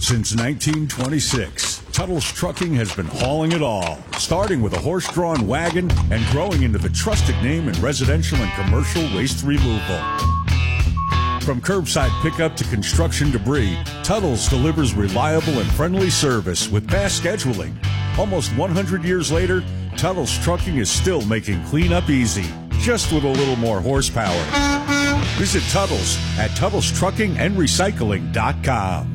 Since 1926, Tuttle's Trucking has been hauling it all, starting with a horse-drawn wagon and growing into the trusted name in residential and commercial waste removal. From curbside pickup to construction debris, Tuttle's delivers reliable and friendly service with fast scheduling. Almost 100 years later, Tuttle's Trucking is still making cleanup easy, just with a little more horsepower. Visit Tuttle's at Tuttle'sTruckingAndRecycling.com.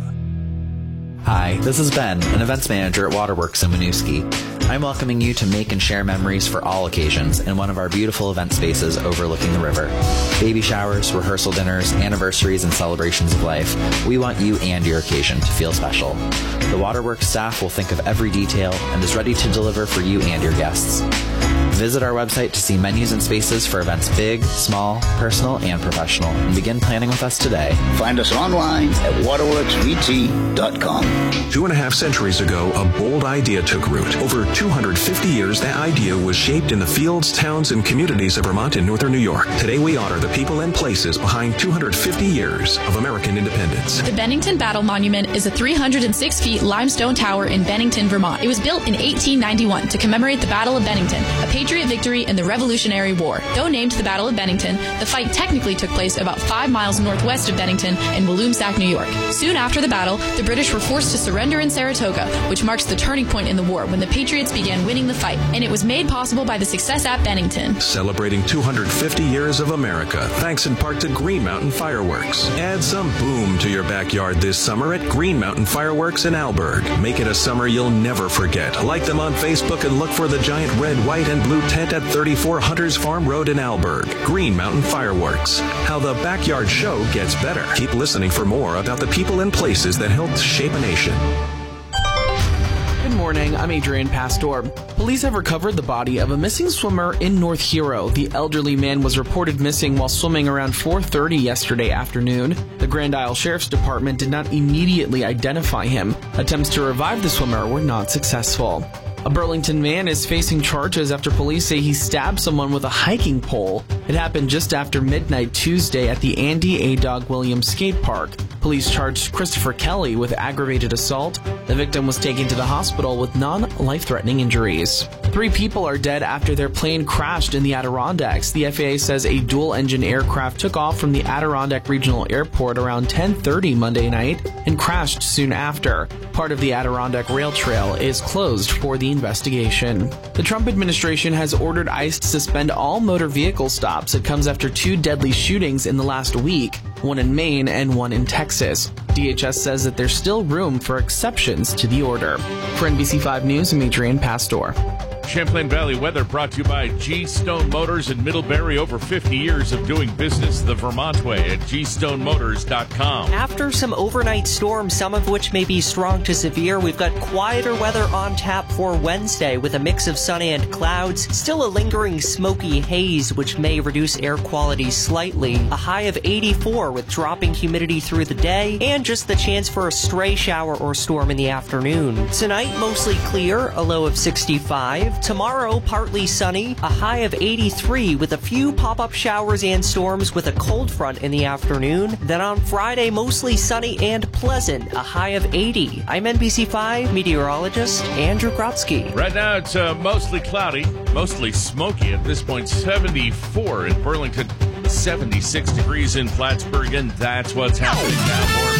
Hi, this is Ben, an events manager at Waterworks in Winooski. I'm welcoming you to make and share memories for all occasions in one of our beautiful event spaces overlooking the river. Baby showers, rehearsal dinners, anniversaries, and celebrations of life. We want you and your occasion to feel special. The Waterworks staff will think of every detail and is ready to deliver for you and your guests. Visit our website to see menus and spaces for events big, small, personal, and professional, and begin planning with us today. Find us online at waterworksvt.com. 2.5 centuries ago, a bold idea took root. Over 250 years, that idea was shaped in the fields, towns, and communities of Vermont and northern New York. Today, we honor the people and places behind 250 years of American independence. The Bennington Battle Monument is a 306-feet limestone tower in Bennington, Vermont. It was built in 1891 to commemorate the Battle of Bennington, a Patriot victory in the Revolutionary War. Though named the Battle of Bennington, the fight technically took place about 5 miles northwest of Bennington in Walloomsac, New York. Soon after the battle, the British were forced to surrender in Saratoga, which marks the turning point in the war when the Patriots began winning the fight, and it was made possible by the success at Bennington. Celebrating 250 years of America, thanks in part to Green Mountain Fireworks. Add some boom to your backyard this summer at Green Mountain Fireworks in Alberg. Make it a summer you'll never forget. Like them on Facebook and look for the giant red, white, and blue tent at 34 Hunters Farm Road in Alberg. Green Mountain Fireworks. How the backyard show gets better. Keep listening for more about the people and places that helped shape a nation. Good morning, I'm Adrian Pastor. Police have recovered the body of a missing swimmer in North Hero. The elderly man was reported missing while swimming around 4:30 yesterday afternoon. The Grand Isle Sheriff's Department did not immediately identify him. Attempts to revive the swimmer were not successful. A Burlington man is facing charges after police say he stabbed someone with a hiking pole. It happened just after midnight Tuesday at the Andy A. Dog Williams Skate Park. Police charged Christopher Kelly with aggravated assault. The victim was taken to the hospital with non-life-threatening injuries. 3 people are dead after their plane crashed in the Adirondacks. The FAA says a dual-engine aircraft took off from the Adirondack Regional Airport around 10:30 Monday night and crashed soon after. Part of the Adirondack Rail Trail is closed for the investigation. The Trump administration has ordered ICE to suspend all motor vehicle stops. It comes after 2 deadly shootings in the last week, one in Maine and one in Texas. DHS says that there's still room for exceptions to the order. For NBC5 News, I'm Adrian Pastor. Champlain Valley weather brought to you by G. Stone Motors in Middlebury. Over 50 years of doing business the Vermont way at gstonemotors.com. After some overnight storms, some of which may be strong to severe, we've got quieter weather on tap for Wednesday with a mix of sun and clouds. Still a lingering smoky haze, which may reduce air quality slightly. A high of 84 with dropping humidity through the day and just the chance for a stray shower or storm in the afternoon. Tonight, mostly clear, a low of 65. Tomorrow, partly sunny, a high of 83 with a few pop-up showers and storms with a cold front in the afternoon. Then on Friday, mostly sunny and pleasant, a high of 80. I'm NBC5 meteorologist Andrew Grotsky. Right now, it's mostly cloudy, mostly smoky. At this point, 74 in Burlington, 76 degrees in Plattsburgh, and that's what's happening now. More